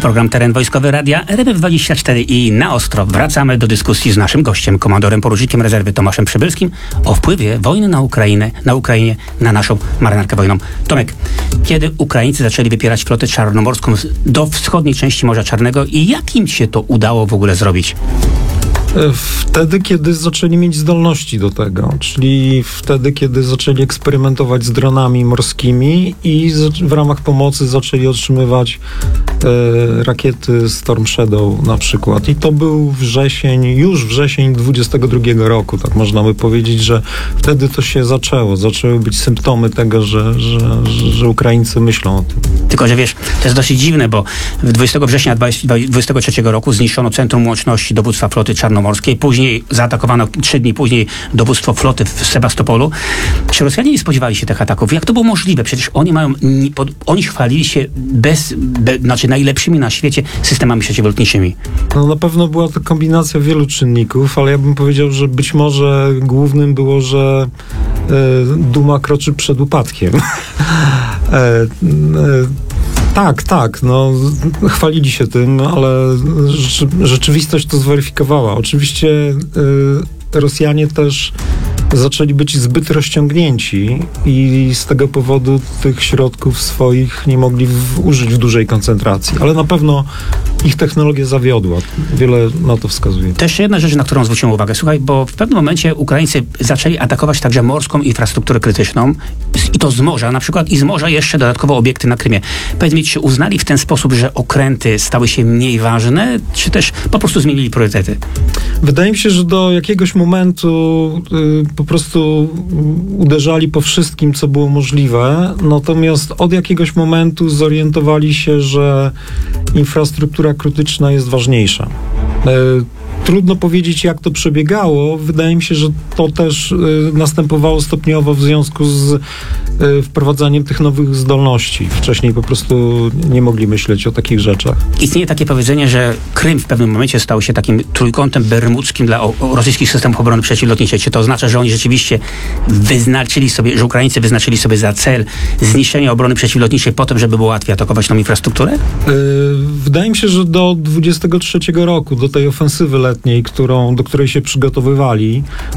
program Teren Wojskowy Radia RMF24 i na ostro wracamy do dyskusji z naszym gościem, komandorem porucznikiem rezerwy Tomaszem Przybylskim o wpływie wojny na Ukrainie na naszą marynarkę wojenną. Tomek, kiedy Ukraińcy zaczęli wypierać flotę czarnomorską do wschodniej części Morza Czarnego i jak im się to udało w ogóle zrobić? Wtedy, kiedy zaczęli mieć zdolności do tego, czyli wtedy, kiedy zaczęli eksperymentować z dronami morskimi i w ramach pomocy zaczęli otrzymywać rakiety Storm Shadow na przykład. I to był już wrzesień 22 roku, tak można by powiedzieć, że wtedy to się zaczęło. Zaczęły być symptomy tego, że Ukraińcy myślą o tym. Tylko, że wiesz, to jest dosyć dziwne, bo 20 września 2023 roku zniszczono Centrum Łączności Dowództwa Floty Czarnomorskiej, później zaatakowano 3 dni później dowództwo floty w Sewastopolu. Czy Rosjanie nie spodziewali się tych ataków? Jak to było możliwe? Przecież oni chwalili się najlepszymi na świecie systemami przeciwlotniczymi. No na pewno była to kombinacja wielu czynników, ale ja bym powiedział, że być może głównym było, że duma kroczy przed upadkiem. Tak, no chwalili się tym, ale rzeczywistość to zweryfikowała. Oczywiście Rosjanie też zaczęli być zbyt rozciągnięci i z tego powodu tych środków swoich nie mogli użyć w dużej koncentracji. Ale na pewno ich technologia zawiodła. Wiele na to wskazuje. To jeszcze jedna rzecz, na którą zwróciłem uwagę. Słuchaj, bo w pewnym momencie Ukraińcy zaczęli atakować także morską infrastrukturę krytyczną i to z morza, na przykład i z morza jeszcze dodatkowo obiekty na Krymie. Powiedz mi, czy uznali w ten sposób, że okręty stały się mniej ważne, czy też po prostu zmienili priorytety? Wydaje mi się, że do jakiegoś momentu po prostu uderzali po wszystkim, co było możliwe, natomiast od jakiegoś momentu zorientowali się, że infrastruktura krytyczna jest ważniejsza. Trudno powiedzieć, jak to przebiegało. Wydaje mi się, że to też następowało stopniowo w związku z wprowadzaniem tych nowych zdolności. Wcześniej po prostu nie mogli myśleć o takich rzeczach. Istnieje takie powiedzenie, że Krym w pewnym momencie stał się takim trójkątem bermudzkim dla rosyjskich systemów obrony przeciwlotniczej. Czy to oznacza, że oni rzeczywiście że Ukraińcy wyznaczyli sobie za cel zniszczenie obrony przeciwlotniczej po to, żeby było łatwiej atakować tą infrastrukturę? Wydaje mi się, że do 23 roku, do tej ofensywy letniej, do której się przygotowywali,